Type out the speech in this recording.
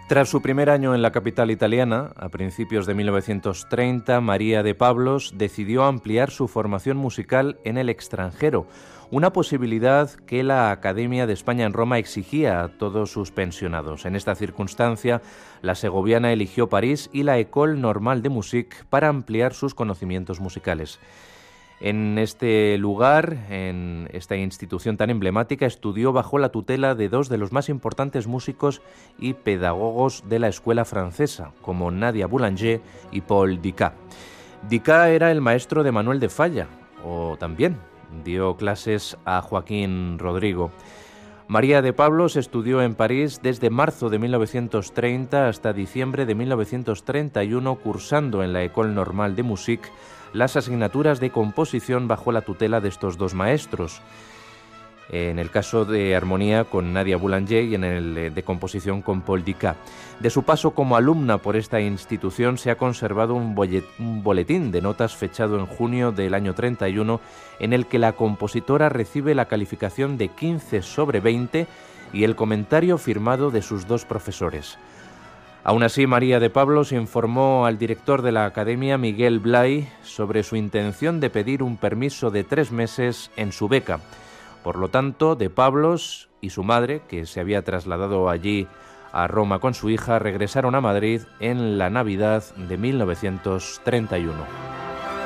Tras su primer año en la capital italiana, a principios de 1930, María de Pablos decidió ampliar su formación musical en el extranjero, una posibilidad que la Academia de España en Roma exigía a todos sus pensionados. En esta circunstancia, la segoviana eligió París y la École Normale de Musique para ampliar sus conocimientos musicales. En este lugar, en esta institución tan emblemática, estudió bajo la tutela de dos de los más importantes músicos y pedagogos de la escuela francesa, como Nadia Boulanger y Paul Dicas. Dicas era el maestro de Manuel de Falla, o también dio clases a Joaquín Rodrigo. María de Pablos estudió en París desde marzo de 1930 hasta diciembre de 1931, cursando en la École Normale de Musique las asignaturas de composición bajo la tutela de estos dos maestros. En el caso de armonía con Nadia Boulanger y en el de composición con Paul Dicas. De su paso como alumna por esta institución se ha conservado un boletín de notas fechado en junio del año 31 en el que la compositora recibe la calificación de 15/20 y el comentario firmado de sus dos profesores. Aún así, María de Pablos informó al director de la Academia, Miguel Blay, sobre su intención de pedir un permiso de 3 meses en su beca. Por lo tanto, de Pablos y su madre, que se había trasladado allí a Roma con su hija, regresaron a Madrid en la Navidad de 1931.